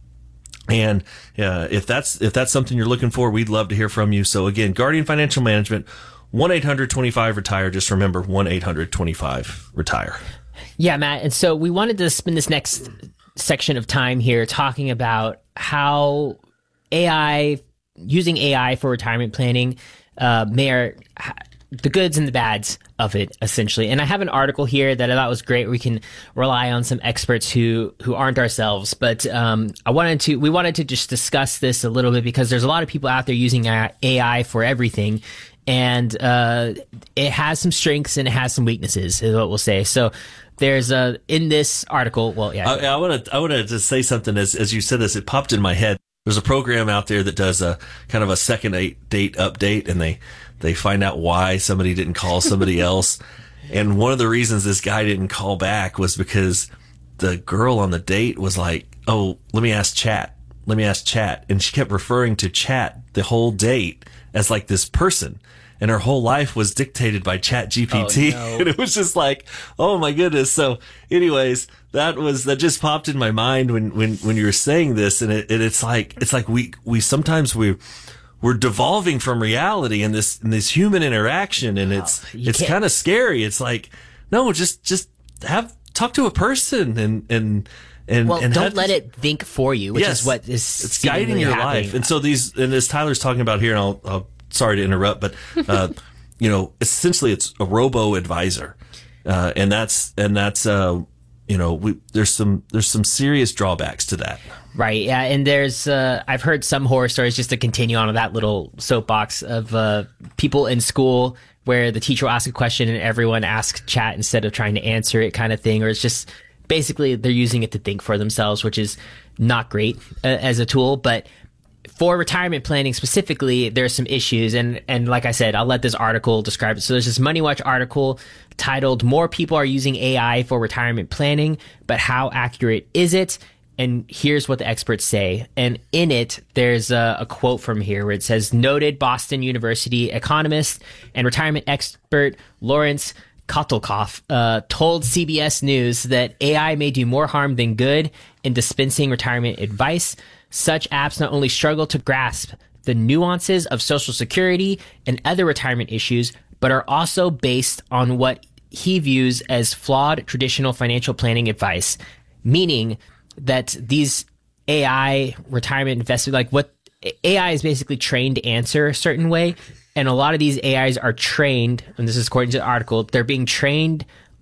And, uh, if that's, if that's something you're looking for, we'd love to hear from you. So again, Guardian Financial Management, one eight hundred twenty-five retire. Just remember one eight hundred twenty-five retire. Yeah, Matt. And so we wanted to spend this next section of time here talking about how A I, using A I for retirement planning, uh, may are the goods and the bads of it, essentially. And I have an article here that I thought was great. We can rely on some experts who, who aren't ourselves. But um, I wanted to, we wanted to just discuss this a little bit, because there's a lot of people out there using A I for everything. And uh, it has some strengths and it has some weaknesses, is what we'll say. So there's a, in this article, well, yeah. I, I want to, I want to just say something as, as you said this, it popped in my head. There's a program out there that does a kind of a second date, date update, and they, they find out why somebody didn't call somebody else. And one of the reasons this guy didn't call back was because the girl on the date was like, oh, let me ask Chat. Let me ask Chat. And she kept referring to Chat the whole date as like this person. And her whole life was dictated by Chat G P T. Oh, no. And it was just like, oh my goodness. So anyways, that was, that just popped in my mind when, when, when you were saying this. And it, it it's like, it's like we, we sometimes we, we're devolving from reality in this, in this human interaction. And it's, oh, it's kind of scary. It's like, no, just, just have, talk to a person and, and, and, well, and don't have, let it think for you, which yes, is what is it's guiding your happening. life. And so these, and as Tyler's talking about here, and I'll, I'll sorry to interrupt, but, uh, you know, essentially it's a robo advisor. Uh, and that's, and that's, uh, you know, we, there's some, there's some serious drawbacks to that. Right. Yeah. And there's, uh, I've heard some horror stories, just to continue on with that little soapbox, of, uh, people in school where the teacher will ask a question and everyone asks Chat instead of trying to answer it, kind of thing. Or it's just basically they're using it to think for themselves, which is not great uh, as a tool. But for retirement planning specifically, there are some issues. And, and like I said, I'll let this article describe it. So there's this Money Watch article titled "More People Are Using A I for Retirement Planning, but How Accurate Is It?" And here's what the experts say. And in it, there's a, a quote from here where it says, noted Boston University economist and retirement expert Lawrence Kotelkoff uh, told C B S News that A I may do more harm than good in dispensing retirement advice. Such apps not only struggle to grasp the nuances of Social Security and other retirement issues, but are also based on what he views as flawed traditional financial planning advice, meaning that these A I retirement investment, like what A I is basically trained to answer a certain way. And a lot of these A Is are trained, and this is according to the article, they're being trained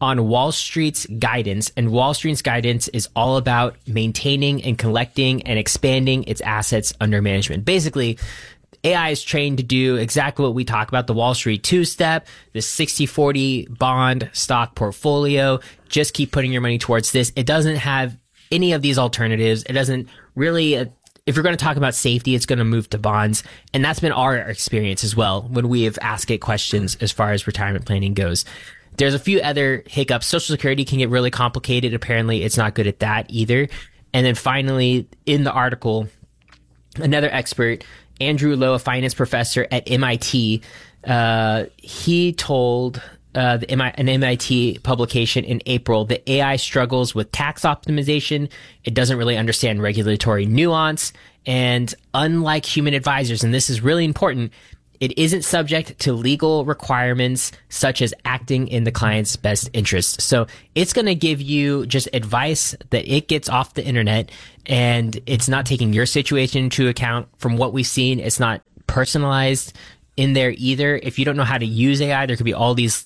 on Wall Street's guidance, and Wall Street's guidance is all about maintaining and collecting and expanding its assets under management. Basically, A I is trained to do exactly what we talk about, the Wall Street two-step, the sixty forty bond stock portfolio. Just keep putting your money towards this. It doesn't have any of these alternatives. It doesn't really, uh, if you're going to talk about safety, it's going to move to bonds. And that's been our experience as well when we have asked it questions as far as retirement planning goes. There's a few other hiccups. Social Security can get really complicated. Apparently, it's not good at that either. And then finally, in the article, another expert, Andrew Lo, a finance professor at M I T, uh, he told uh, the M I, an M I T publication in April that A I struggles with tax optimization. It doesn't really understand regulatory nuance. And unlike human advisors, and this is really important, it isn't subject to legal requirements such as acting in the client's best interest. So it's going to give you just advice that it gets off the internet, and it's not taking your situation into account. From what we've seen, it's not personalized in there either. If you don't know how to use A I, there could be all these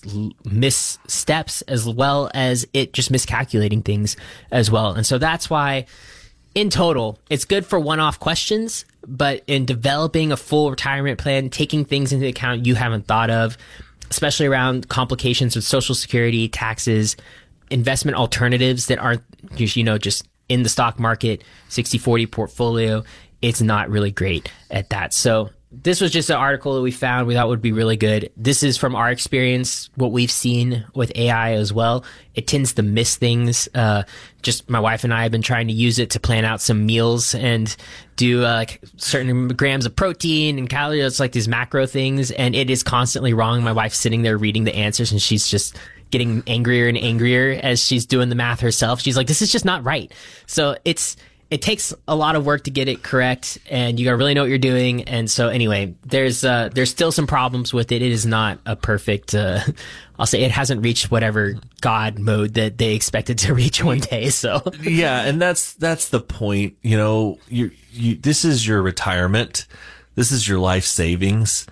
missteps, as well as it just miscalculating things as well. And so that's why, in total, it's good for one-off questions, but in developing a full retirement plan, taking things into account you haven't thought of, especially around complications with Social Security, taxes, investment alternatives that aren't, you know, just in the stock market, sixty forty portfolio, it's not really great at that. So this was just an article that we found we thought would be really good. This is from our experience, what we've seen with A I as well. It tends to miss things. Uh, just my wife and I have been trying to use it to plan out some meals and do uh, like certain grams of protein and calories. It's like these macro things, and it is constantly wrong. My wife's sitting there reading the answers, and she's just getting angrier and angrier as she's doing the math herself. She's like, this is just not right. So it's, it takes a lot of work to get it correct, and you gotta really know what you're doing. And so anyway, there's, uh, there's still some problems with it. It is not a perfect, uh, I'll say it hasn't reached whatever God mode that they expected to reach one day. So yeah. And that's, that's the point. You know, you, you, this is your retirement. This is your life savings.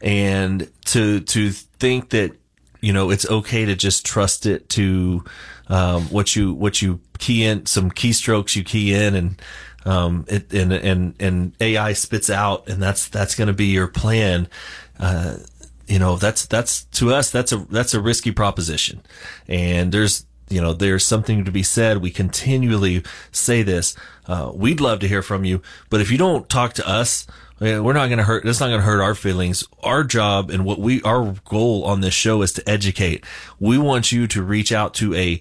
And to, to think that, you know, it's okay to just trust it to, um, what you, what you key in, some keystrokes you key in, and, um, it, and, and, and A I spits out, and that's, that's going to be your plan. Uh, you know, that's, that's to us, that's a, that's a risky proposition. And there's, you know, there's something to be said. We continually say this. Uh, we'd love to hear from you, but if you don't talk to us, we're not going to hurt. That's not going to hurt our feelings. Our job and what we, our goal on this show is to educate. We want you to reach out to a,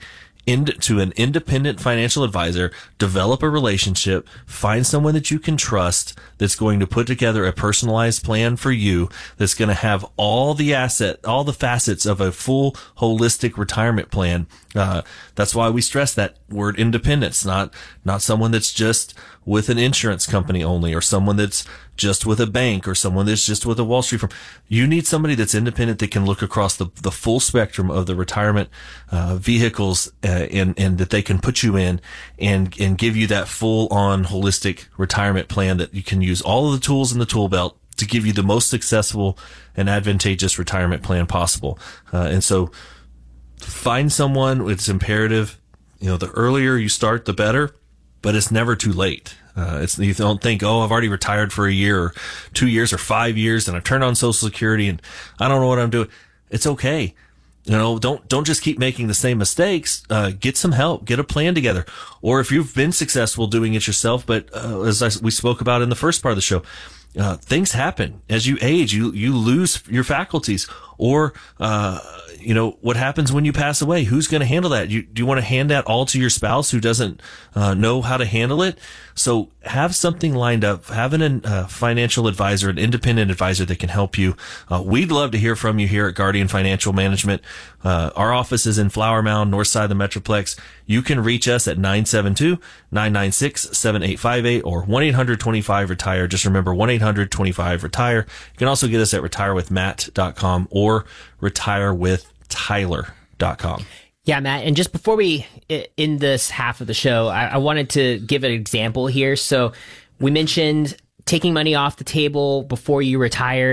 to an independent financial advisor, develop a relationship, find someone that you can trust that's going to put together a personalized plan for you, that's going to have all the asset, all the facets of a full holistic retirement plan. Uh, that's why we stress that word independence, not, not someone that's just with an insurance company only, or someone that's just with a bank, or someone that's just with a Wall Street firm. You need somebody that's independent, that can look across the, the full spectrum of the retirement, uh, vehicles, uh, and, and that they can put you in and, and give you that full on holistic retirement plan that you can use all of the tools in the tool belt to give you the most successful and advantageous retirement plan possible. Uh, and so find someone. It's imperative. You know, the earlier you start, the better, but it's never too late. Uh, it's, you don't think, oh, I've already retired for a year or two years or five years and I've turned on Social Security and I don't know what I'm doing. It's okay. You know, don't, don't just keep making the same mistakes. Uh, get some help, get a plan together. Or if you've been successful doing it yourself, but, uh, as I, we spoke about in the first part of the show, uh, things happen as you age, you, you lose your faculties, or, uh, you know, what happens when you pass away? Who's going to handle that? You, do you want to hand that all to your spouse who doesn't uh, know how to handle it? So have something lined up. Have a uh, financial advisor, an independent advisor that can help you. Uh, we'd love to hear from you here at Guardian Financial Management. Uh, our office is in Flower Mound, north side of the Metroplex. You can reach us at nine seven two, nine nine six, seven eight five eight or one eight hundred twenty-five retire. Just remember one eight hundred twenty-five retire. You can also get us at retire with matt dot com or retire with tyler dot com. Yeah, Matt. And just before we end this half of the show, I, I wanted to give an example here. So we mentioned taking money off the table before you retire.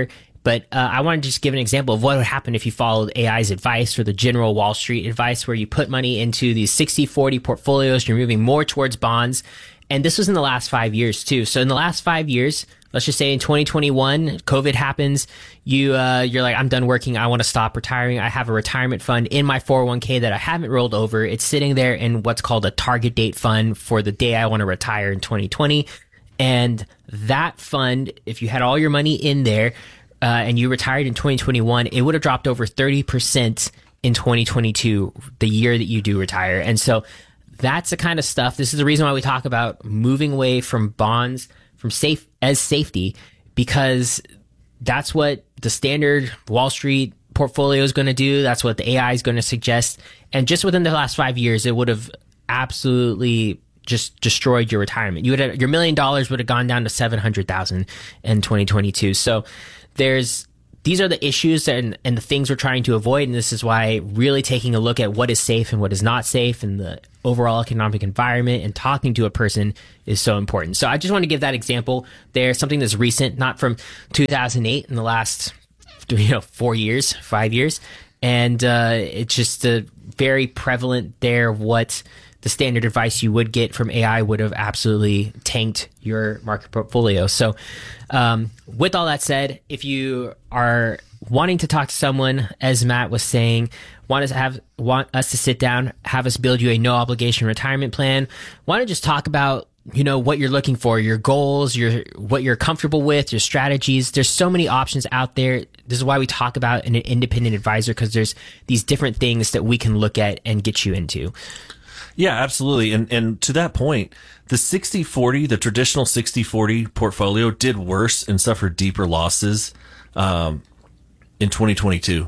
But uh, I wanted to just give an example of what would happen if you followed A I's advice or the general Wall Street advice, where you put money into these sixty forty portfolios, you're moving more towards bonds. And this was in the last five years too. So in the last five years, let's just say in twenty twenty-one, COVID happens. You, uh, you're like, I'm done working. I want to stop retiring. I have a retirement fund in my four oh one k that I haven't rolled over. It's sitting there in what's called a target date fund for the day I want to retire in twenty twenty. And that fund, if you had all your money in there, uh, and you retired in twenty twenty-one, it would have dropped over thirty percent in twenty twenty-two, the year that you do retire. And so that's the kind of stuff. This is the reason why we talk about moving away from bonds, from safe as safety, because that's what the standard Wall Street portfolio is going to do. That's what the A I is going to suggest. And just within the last five years, it would have absolutely just destroyed your retirement. You would have, your million dollars would have gone down to seven hundred thousand in twenty twenty-two. So there's, these are the issues and, and the things we're trying to avoid. And this is why really taking a look at what is safe and what is not safe and the overall economic environment and talking to a person is so important. So I just want to give that example there, something that's recent, not from two thousand eight, in the last, you know, four years, five years. And uh, it's just uh, very prevalent there. What the standard advice you would get from A I would have absolutely tanked your market portfolio. So um, with all that said, if you are wanting to talk to someone, as Matt was saying, want us to have want us to sit down, have us build you a no obligation retirement plan, want to just talk about, you know, what you're looking for, your goals, your what you're comfortable with, your strategies. There's so many options out there. This is why we talk about an independent advisor, because there's these different things that we can look at and get you into. Yeah, absolutely. And and to that point, the sixty forty, the traditional sixty forty portfolio did worse and suffered deeper losses um, in twenty twenty-two.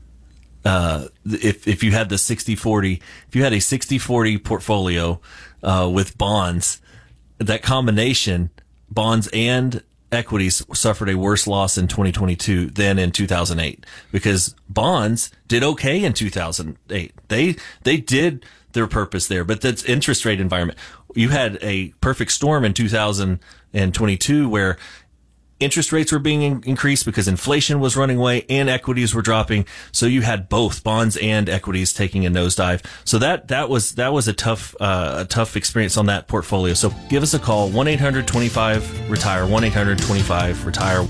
Uh, if if you had the sixty forty, if you had a sixty forty portfolio uh, with bonds, that combination, bonds and equities, suffered a worse loss in twenty twenty-two than in two thousand eight, because bonds did okay in two thousand eight. They they did their purpose there, but that's interest rate environment. You had a perfect storm in two thousand twenty-two where interest rates were being in- increased because inflation was running away and equities were dropping. So you had both bonds and equities taking a nosedive. So that, that was, that was a tough, uh, a tough experience on that portfolio. So give us a call, one eight hundred twenty-five retire, one eight hundred twenty-five retire.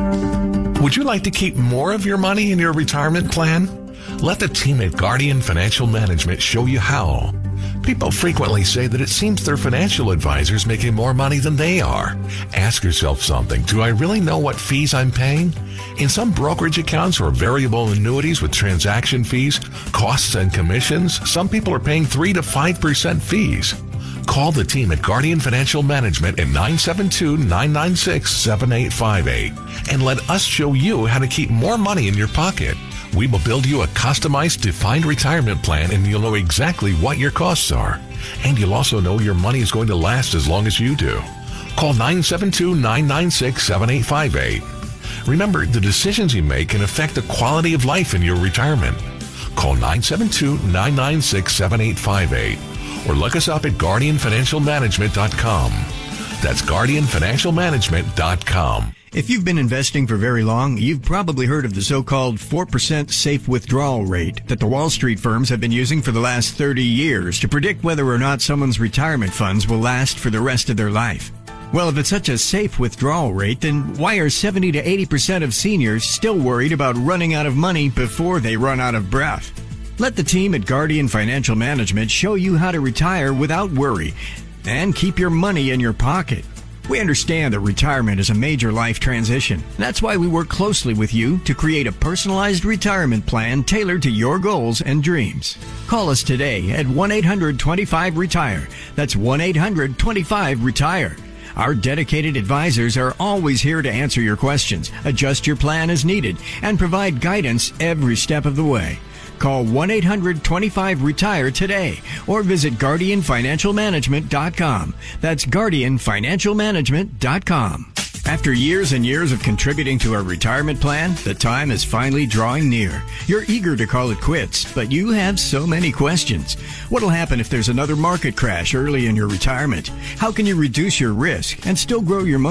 Would you like to keep more of your money in your retirement plan? Let the team at Guardian Financial Management show you how. People frequently say that it seems their financial advisor is making more money than they are. Ask yourself something. Do I really know what fees I'm paying? In some brokerage accounts or variable annuities with transaction fees, costs, and commissions, some people are paying three to five percent fees. Call the team at Guardian Financial Management at nine seven two, nine nine six, seven eight five eight and let us show you how to keep more money in your pocket. We will build you a customized, defined retirement plan, and you'll know exactly what your costs are. And you'll also know your money is going to last as long as you do. Call nine seven two, nine nine six, seven eight five eight. Remember, the decisions you make can affect the quality of life in your retirement. Call nine seven two, nine nine six, seven eight five eight or look us up at guardian financial management dot com. That's guardian financial management dot com. If you've been investing for very long, you've probably heard of the so-called four percent safe withdrawal rate that the Wall Street firms have been using for the last thirty years to predict whether or not someone's retirement funds will last for the rest of their life. Well, if it's such a safe withdrawal rate, then why are seventy to eighty percent of seniors still worried about running out of money before they run out of breath? Let the team at Guardian Financial Management show you how to retire without worry and keep your money in your pocket. We understand that retirement is a major life transition. That's why we work closely with you to create a personalized retirement plan tailored to your goals and dreams. Call us today at one eight hundred twenty-five retire. That's one eight hundred twenty-five retire. Our dedicated advisors are always here to answer your questions, adjust your plan as needed, and provide guidance every step of the way. Call one eight hundred twenty-five retire today or visit guardian financial management dot com. That's guardian financial management dot com. After years and years of contributing to a retirement plan, the time is finally drawing near. You're eager to call it quits, but you have so many questions. What'll happen if there's another market crash early in your retirement? How can you reduce your risk and still grow your money?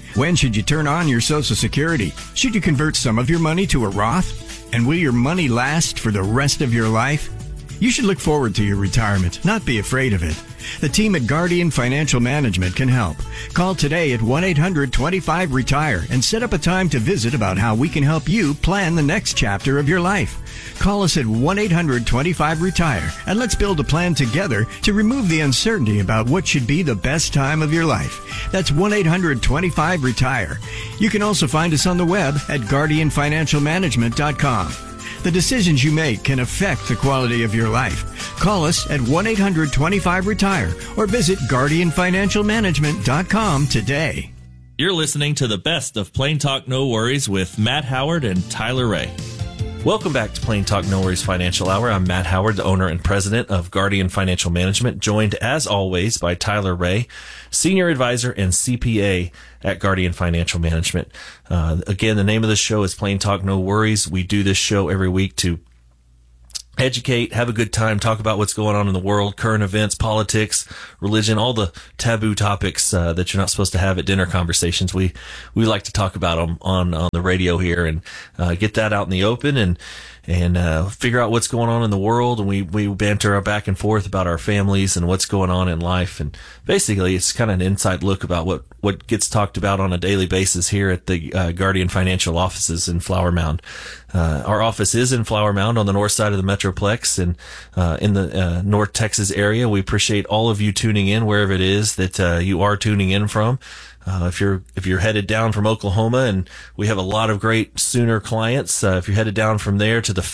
When should you turn on your Social Security? Should you convert some of your money to a Roth? And will your money last for the rest of your life? You should look forward to your retirement, not be afraid of it. The team at Guardian Financial Management can help. Call today at one eight hundred twenty-five retire and set up a time to visit about how we can help you plan the next chapter of your life. Call us at one eight hundred twenty-five retire and let's build a plan together to remove the uncertainty about what should be the best time of your life. That's one eight hundred twenty-five retire. You can also find us on the web at guardian financial management dot com. The decisions you make can affect the quality of your life. Call us at one eight hundred twenty-five retire or visit guardian financial management dot com today. You're listening to the best of Plain Talk No Worries with Matt Howard and Tyler Ray. Welcome back to Plain Talk No Worries Financial Hour. I'm Matt Howard, the owner and president of Guardian Financial Management, joined as always by Tyler Ray, senior advisor and C P A at Guardian Financial Management. Uh, again, the name of the show is Plain Talk No Worries. We do this show every week to educate, have a good time, talk about what's going on in the world, current events, politics, religion, all the taboo topics uh, that you're not supposed to have at dinner conversations. We we like to talk about them on on the radio here and uh, get that out in the open and and uh, figure out what's going on in the world. And we we banter back and forth about our families and what's going on in life. And basically, it's kind of an inside look about what what gets talked about on a daily basis here at the uh, Guardian Financial offices in Flower Mound. Uh, our office is in Flower Mound on the north side of the Metroplex and uh, in the uh, North Texas area. We appreciate all of you tuning in wherever it is that uh, you are tuning in from. Uh, if you're if you're headed down from Oklahoma, and we have a lot of great Sooner clients, uh, if you're headed down from there to the